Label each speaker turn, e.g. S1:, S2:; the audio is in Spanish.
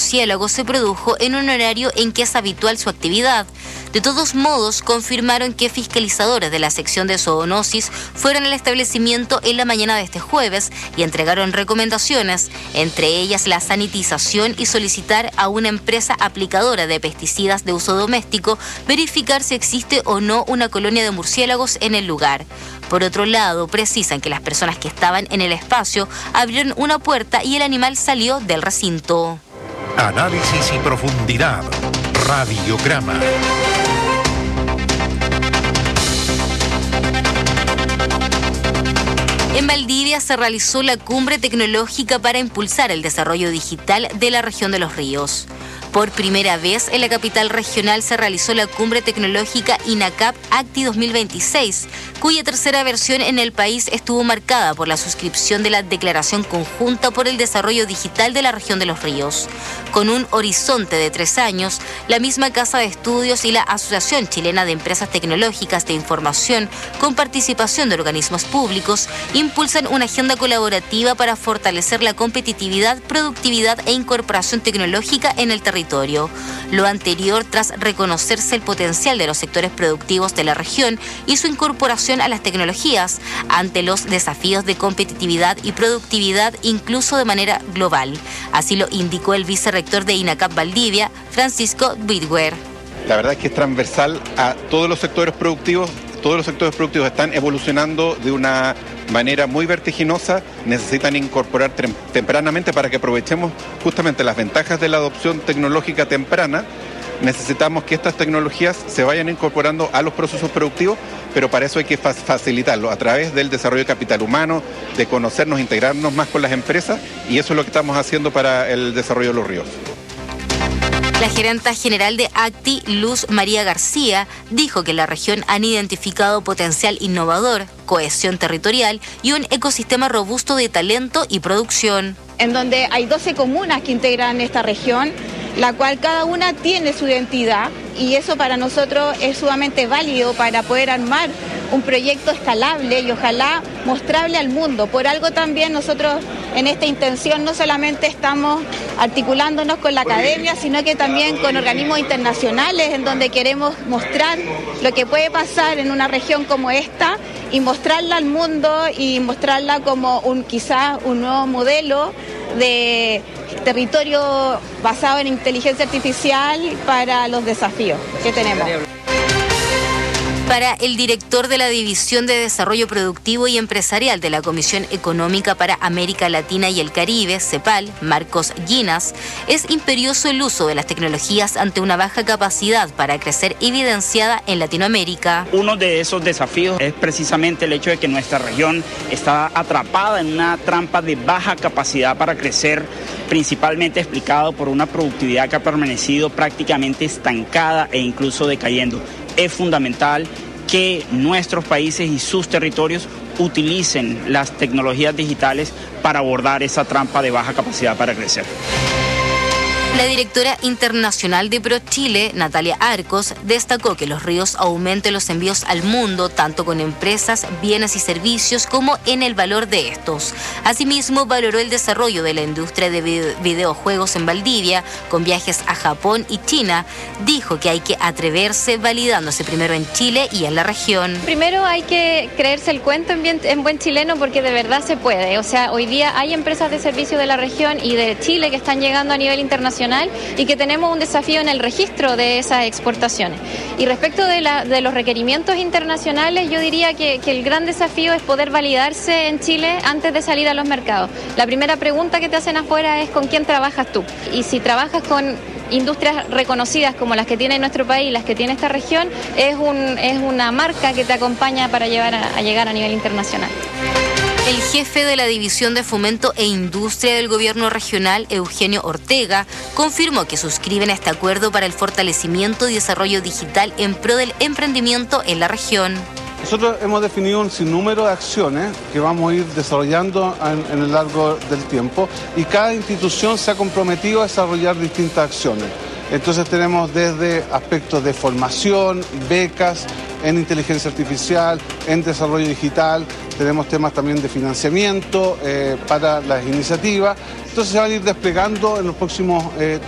S1: murciélago se produjo en un horario en que es habitual su actividad. De todos modos, confirmaron que fiscalizadores de la sección de zoonosis fueron al establecimiento en la mañana de este jueves y entregaron recomendaciones, entre ellas la sanitización y solicitar a una empresa aplicadora de pesticidas de uso doméstico verificar si existe o no una colonia de murciélagos en el lugar. Por otro lado, precisan que las personas que estaban en el espacio abrieron una puerta y el animal salió del recinto.
S2: Análisis y profundidad. Radiograma.
S1: En Valdivia se realizó la cumbre tecnológica para impulsar el desarrollo digital de la región de Los Ríos. Por primera vez en la capital regional se realizó la cumbre tecnológica INACAP ACTI 2026, cuya tercera versión en el país estuvo marcada por la suscripción de la Declaración Conjunta por el Desarrollo Digital de la región de Los Ríos. Con un horizonte de 3 años, la misma Casa de Estudios y la Asociación Chilena de Empresas Tecnológicas de Información, con participación de organismos públicos, impulsan una agenda colaborativa para fortalecer la competitividad, productividad e incorporación tecnológica en el territorio. Lo anterior tras reconocerse el potencial de los sectores productivos de la región y su incorporación a las tecnologías ante los desafíos de competitividad y productividad incluso de manera global. Así lo indicó el vicerrector de INACAP Valdivia, Francisco Bidwer.
S3: La verdad es que es transversal a todos los sectores productivos. Todos los sectores productivos están evolucionando de una manera muy vertiginosa, necesitan incorporar tempranamente para que aprovechemos justamente las ventajas de la adopción tecnológica temprana. Necesitamos que estas tecnologías se vayan incorporando a los procesos productivos, pero para eso hay que facilitarlo a través del desarrollo de capital humano, de conocernos, integrarnos más con las empresas, y eso es lo que estamos haciendo para el desarrollo de Los Ríos.
S1: La gerenta general de ACTI, Luz María García, dijo que en la región han identificado potencial innovador, cohesión territorial y un ecosistema robusto de talento y producción.
S4: En donde hay 12 comunas que integran esta región, la cual cada una tiene su identidad, y eso para nosotros es sumamente válido para poder armar un proyecto escalable y ojalá mostrable al mundo. Por algo también nosotros en esta intención no solamente estamos articulándonos con la academia, sino que también con organismos internacionales en donde queremos mostrar lo que puede pasar en una región como esta y mostrarla al mundo y mostrarla como quizás un nuevo modelo de territorio basado en inteligencia artificial para los desafíos que tenemos.
S1: Para el director de la División de Desarrollo Productivo y Empresarial de la Comisión Económica para América Latina y el Caribe, CEPAL, Marcos Ginas, es imperioso el uso de las tecnologías ante una baja capacidad para crecer evidenciada en Latinoamérica.
S5: Uno de esos desafíos es precisamente el hecho de que nuestra región está atrapada en una trampa de baja capacidad para crecer, principalmente explicado por una productividad que ha permanecido prácticamente estancada e incluso decayendo. Es fundamental que nuestros países y sus territorios utilicen las tecnologías digitales para abordar esa trampa de baja capacidad para crecer.
S1: La directora internacional de ProChile, Natalia Arcos, destacó que Los Ríos aumenten los envíos al mundo, tanto con empresas, bienes y servicios, como en el valor de estos. Asimismo, valoró el desarrollo de la industria de videojuegos en Valdivia, con viajes a Japón y China. Dijo que hay que atreverse validándose primero en Chile y en la región.
S6: Primero hay que creerse el cuento en buen chileno, porque de verdad se puede. O sea, hoy día hay empresas de servicio de la región y de Chile que están llegando a nivel internacional y que tenemos un desafío en el registro de esas exportaciones. Y respecto de los requerimientos internacionales, yo diría que el gran desafío es poder validarse en Chile antes de salir a los mercados. La primera pregunta que te hacen afuera es ¿con quién trabajas tú? Y si trabajas con industrias reconocidas como las que tiene nuestro país, las que tiene esta región, es una marca que te acompaña para llegar a nivel internacional.
S1: El jefe de la División de Fomento e Industria del Gobierno Regional, Eugenio Ortega, confirmó que suscriben este acuerdo para el fortalecimiento y desarrollo digital en pro del emprendimiento en la región.
S7: Nosotros hemos definido un sinnúmero de acciones que vamos a ir desarrollando en el largo del tiempo, y cada institución se ha comprometido a desarrollar distintas acciones. Entonces tenemos desde aspectos de formación, becas, en inteligencia artificial, en desarrollo digital, tenemos temas también de financiamiento para las iniciativas. Entonces se van a ir desplegando en los próximos